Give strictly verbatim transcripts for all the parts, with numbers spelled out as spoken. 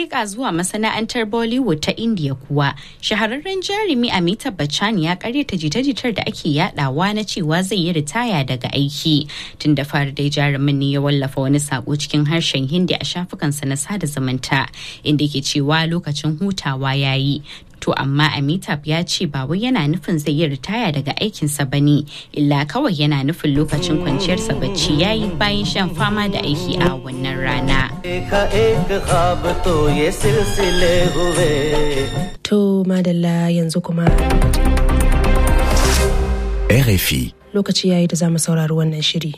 leƙa zuwa masana'antar Bollywood ta India kuwa, shahararren jarumi Amitabh Bachchan ya karyata jita-jitar da ake yadawa na cewa zai yi ritaya daga aiki. Tun da fari dai jarumin ne ya wallafa wani sako cikin harshen Hindi a shafukansa na sada zumunta, inda ke cewa lokacin hutawa ya yi. To amma Amitabh ya ce ba wai yana nufin zai yi ritaya daga aikinsa ba ne, illa kawai yana nufin lokacin kwanciyarsa bacci ya yi bayan shan fama da aiki a wannan rana. To madalla yanzu kuma R F I. Lokaci yayi da zamu saurari wannan shiri.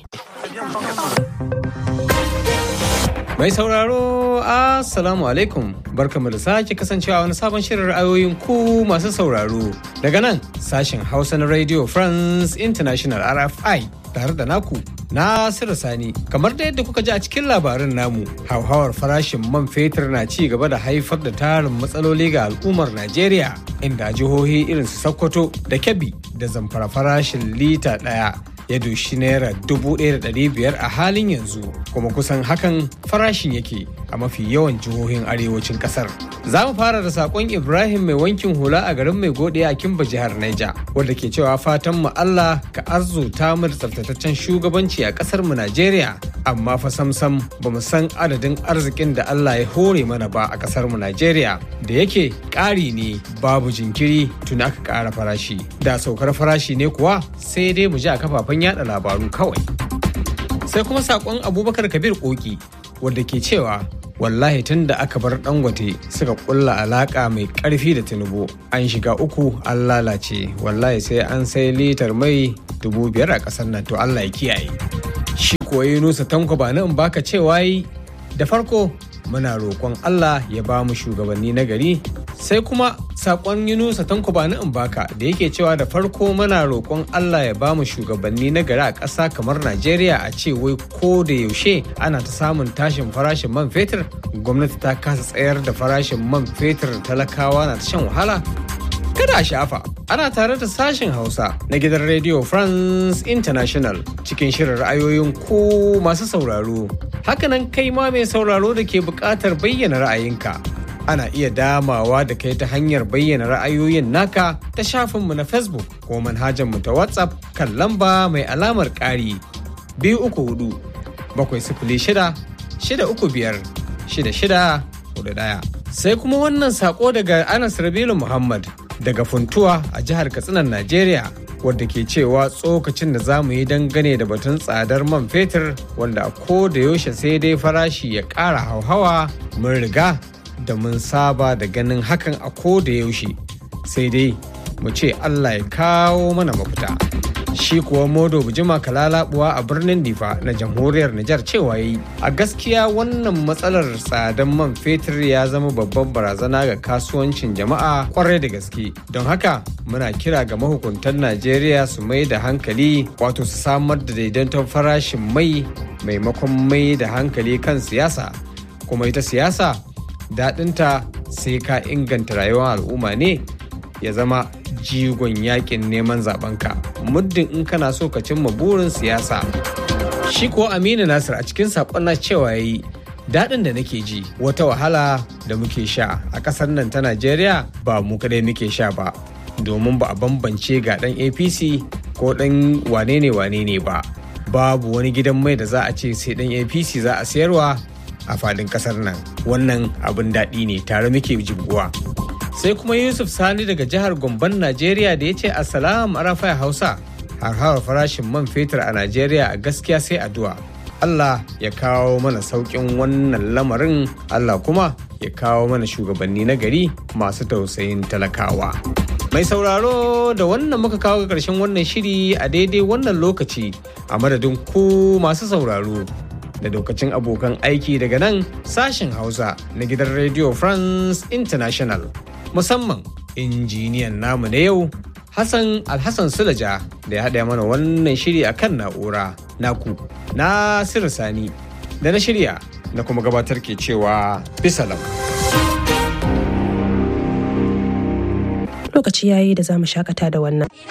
Mai sauraro, Assalamu alaikum. Barkamu da sake kasancewa wani sabon shirin ra'ayoyin ku masu sauraro. Daga nan sashen Hausa na Radio France International R F I tare da naku Nasiru Sani. Kamar da yadda kuka ji a cikin labarin namu, hauhawar farashin man fetur na ci gaba da haifar da tarin matsaloli ga al'ummar Najeriya, inda jihohi irin su Sokoto da Kebbi da Zamfara farashin lita ɗaya ya doshi naira dubu ɗaya da ɗari biyar a halin yanzu, kuma kusan hakan farashin yake a mafi yawan jihohin arewacin kasar. Za mu fara da sakon Ibrahim mai wankin hula a garin Mai Gode a Kimba jihar Niger, wanda ke cewa fatan mu Allah ka arzuta mu da tsaftataccen shugabanci a kasar mu Najeriya, amma fa samsam ba mu san adadin arzikin da Allah ya hore mana ba a kasar mu Najeriya, da yake ƙari ne babu jinkiri tun aka ƙara farashi. Da saukar farashi ne kuwa sai dai mu ji a kafafen yada labaru kawai. Sai kuma sakon Abubakar Kabir Koki wanda ke cewa wallahi tun da aka bar Dangote suka kulla alaka mai karfi da Tinubu, an shiga uku an lalace. Wallahi sai an sai litar mai dubu biyar a kasar nan, to Allah ya kiyaye. Shi kuwa Yunusa Tanko ba nan baka cewa yi da farko muna roƙon Allah ya ba mu shugabanni na gari. Sai kuma sakon Yunusa Tanko ba in baka da yake cewa da farko muna roƙon Allah ya ba mu shugabanni na gari a ƙasa kamar Najeriya, a ce wai ko da yaushe ana ta samun tashin farashin man fetur, gwamnati ta kasa tsayar da farashin man fetur, talakawa na ta shan wahala. Kada a shafa, ana tare da sashen Hausa na gidan Radio France International cikin shirin ra'ayoyin ku masu sauraro. Hakanan kai ma mai sauraro da ke buƙatar bayyana ra'ayinka, ana iya damawa da kai ta hanyar bayyana ra'ayoyin naka ta shafinmu na Facebook ko manhajarmu ta WhatsApp kan lamba mai alamar ƙari biyu uku hudu bakwai sifili shida shida uku biyar shida shida hudu ɗaya. Sai kuma wannan sako daga Anas Rabilu Muhammad daga Funtuwa a jihar Katsinan Najeriya, wadda ke cewa tsokacin da za mu yi dangane da batun tsadar man fetur, wanda a ko da yaushe sai dai farashi ya ƙara hauhawa, mun riga da mun saba da ganin hakan a ko da yaushe, sai dai mu ce Allah ya kawo mana mafita. Shi kuwa Modo Bijima Kalalabuwa a birnin Difa na jamhuriyar Nijar cewa yi a gaskiya wannan matsalar tsadan man fetur ya zama babban barazana ga kasuwancin jama'a kwarai da gaske. Don haka muna kira ga mahukuntan Najeriya su mai da hankali, wato su samar da daidaiton farashin mai maimakon mai da hankali kan siyasa. Kuma ita siyasa daɗinta sai ka inganta rayuwar al'umma ne ya zama jigon yakin neman zabenka, muddin in kana so ka cimma burin siyasa. Shi ko Aminu Nasir a cikin saƙon na cewa yayi daɗin da nake ji wata wahala da muke sha a ƙasar nan ta Najeriya ba mu kadai muke sha ba, domin ba a bambance ga ɗan A P C ko ɗan wane ne wane ne ba. Babu wani gidan mai da za a ce sai ɗan A P C za a sayarwa a fadin ƙasar nan. Wannan abin daɗi ne, tare muke jibguwa. Sai kuma Yusuf Sani daga jihar Gomban Najeriya da ya ce Assalamu Arafai Hausa, harhawar farashin man fetur a Najeriya a gaskiya sai addu'a. Allah ya kawo mana sauƙin wannan lamarin, Allah kuma ya kawo mana shugabanni na gari masu tausayin talakawa. Mai sauraro, da wannan muka kawo ga ƙarshen wannan shiri a daidai wannan lokaci, a madadin ku masu sauraro da lokacin abokan aiki daga nan sashen Hausa na gidan Radio France International. Musamman injiniyan namu na yau Hassan Alhassan Sulaja da ya haɗa mana wannan shiri a kan na'ura. Naku Nasiru Sani da na shirya na kuma gabatar ke cewa bisalam. Lokaci yayi da za mu shakata da wannan.